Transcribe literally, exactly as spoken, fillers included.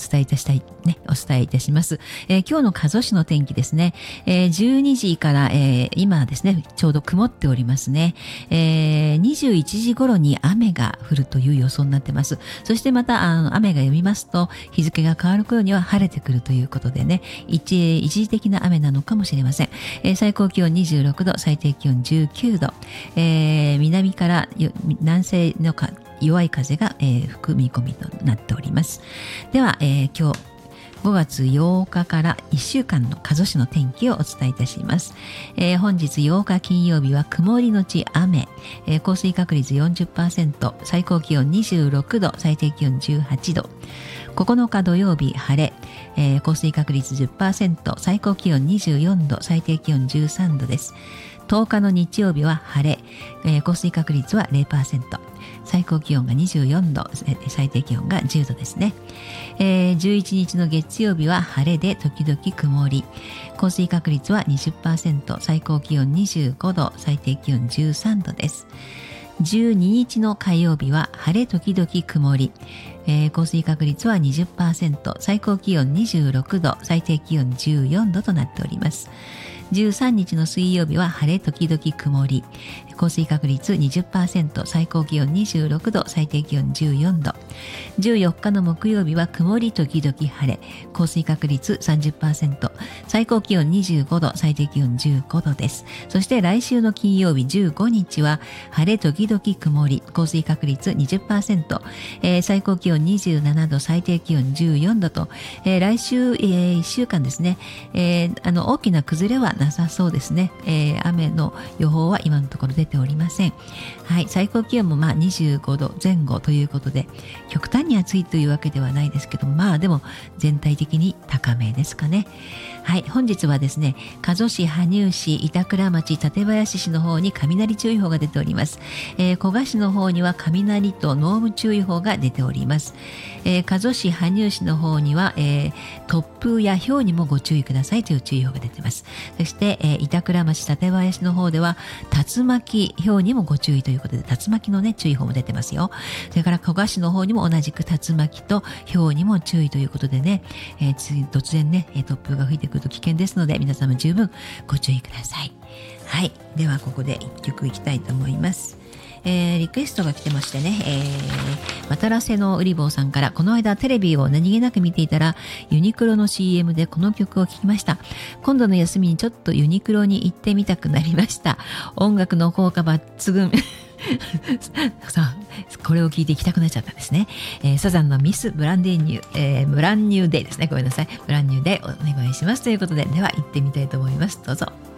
伝えいたしたいね、お伝えいたします。えー、今日の加須市の天気ですね。えー、じゅうにじから、えー、今ですね、ちょうど曇っておりますね。えー、にじゅういちじ頃に雨が降るという予想になってます。そしてまたあの雨が止みますと、日付が変わる頃には晴れてくるということでね、一, 一時的な雨なのかもしれません。えー、最高気温にじゅうろくど、最低気温じゅうきゅうど、えー、南から南西のか弱い風が、えー、吹く見込みとなっております。では、えー、今日ごがつようかからいっしゅうかんの加須市の天気をお伝えいたします。えー、本日ようか金曜日は曇りのち雨、えー、降水確率 よんじゅっパーセント、最高気温にじゅうろくど、最低気温じゅうはちど。ここのか土曜日晴れ、えー、降水確率 じゅっパーセント、最高気温にじゅうよんど、最低気温じゅうさんどです。とおかの日曜日は晴れ、えー、降水確率は ゼロパーセント、最高気温がにじゅうよんど、最低気温がじゅうどですね。えー、じゅういちにちの月曜日は晴れで時々曇り、降水確率は にじゅっパーセント、最高気温にじゅうごど、最低気温じゅうさんどです。じゅうににちの火曜日は晴れ時々曇り、えー、降水確率は にじゅっパーセント、最高気温にじゅうろくど、最低気温じゅうよんどとなっております。じゅうさんにちの水曜日は晴れ時々曇り、降水確率 にじゅっパーセント、最高気温にじゅうろくど、最低気温じゅうよんど。じゅうよっかの木曜日は曇り時々晴れ、降水確率 さんじゅっパーセント、最高気温にじゅうごど、最低気温じゅうごどです。そして来週の金曜日じゅうごにちは晴れ時々曇り、降水確率 にじゅっパーセント、えー、最高気温にじゅうななど、最低気温じゅうよんどと、えー、来週、えー、いっしゅうかんですね、えー、あの大きな崩れはなさそうですね。えー、雨の予報は今のところ出ておりません。はい、最高気温もまあにじゅうごどぜん後ということで、極端に暑いというわけではないですけど、まあでも全体的に高めですかね。はい、本日はですね、加須市、羽生市、板倉町、館林市の方に雷注意報が出ております。えー、古河市の方には雷と濃霧注意報が出ております。えー、加須市、羽生市の方には、えー、突風や雹にもご注意くださいという注意報が出ています。そして、えー、板倉町、館林の方では竜巻、雹にもご注意ということで、竜巻のね注意報も出てますよ。それから古河市の方にも同じく竜巻と雹にも注意ということでね、えー、突然ね突風が吹いてくると危険ですので、皆様十分ご注意ください。はい、ではここでいっきょくいきたいと思います。えー、リクエストが来てましてね、えー、渡良瀬のうり坊さんから、この間テレビを何気なく見ていたらユニクロの シーエム でこの曲を聴きました。今度の休みにちょっとユニクロに行ってみたくなりました。音楽の効果抜群さあ、これを聞いて行きたくなっちゃったんですね。えー、サザンのミスブランデーニュー、えー、ブランニューデーですね。ごめんなさい。ブランニューデーお願いしますということで、では行ってみたいと思います。どうぞ。